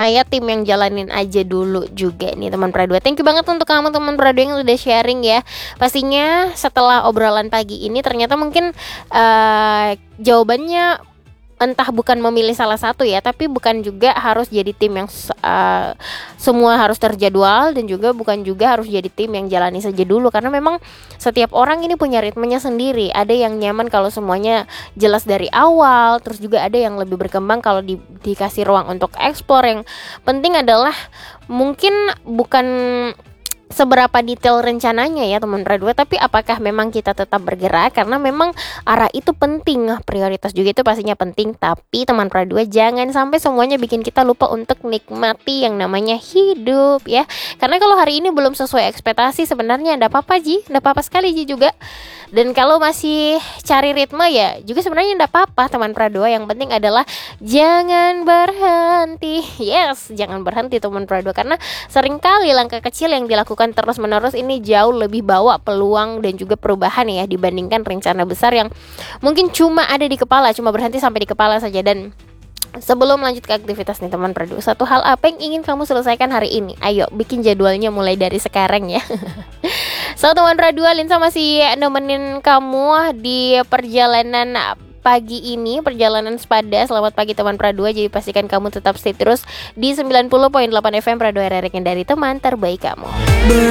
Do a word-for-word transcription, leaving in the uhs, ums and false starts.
saya tim yang jalanin aja dulu juga nih teman Pradua. Thank you banget untuk kamu teman Pradua yang udah sharing ya. Pastinya setelah obrolan pagi ini ternyata mungkin uh, jawabannya entah bukan memilih salah satu ya, tapi bukan juga harus jadi tim yang uh, semua harus terjadwal, dan juga bukan juga harus jadi tim yang jalani saja dulu, karena memang setiap orang ini punya ritmenya sendiri. Ada yang nyaman kalau semuanya jelas dari awal, terus juga ada yang lebih berkembang kalau di, dikasih ruang untuk explore. Yang penting adalah mungkin bukan seberapa detail rencananya ya teman Pradua, tapi apakah memang kita tetap bergerak, karena memang arah itu penting. Prioritas juga itu pastinya penting, tapi teman Pradua jangan sampai semuanya bikin kita lupa untuk nikmati yang namanya hidup ya. Karena kalau hari ini belum sesuai ekspektasi sebenarnya enggak apa-apa Ji, enggak apa-apa sekali Ji juga. Dan kalau masih cari ritme ya juga sebenarnya enggak apa-apa teman Pradua. Yang penting adalah jangan berhenti. Yes, jangan berhenti teman Pradua, karena seringkali langkah kecil yang dilakukan terus menerus ini jauh lebih bawa peluang dan juga perubahan ya, dibandingkan rencana besar yang mungkin cuma ada di kepala, cuma berhenti sampai di kepala saja. Dan sebelum lanjut ke aktivitas nih teman Pradua, satu hal apa yang ingin kamu selesaikan hari ini? Ayo bikin jadwalnya mulai dari sekarang ya. So teman Pradua, Linsa masih nemenin kamu di perjalanan pagi ini, perjalanan sepada. Selamat pagi teman Pradua. Jadi pastikan kamu tetap stay terus di sembilan puluh koma delapan F M Pradua R R, yang dari teman terbaik kamu.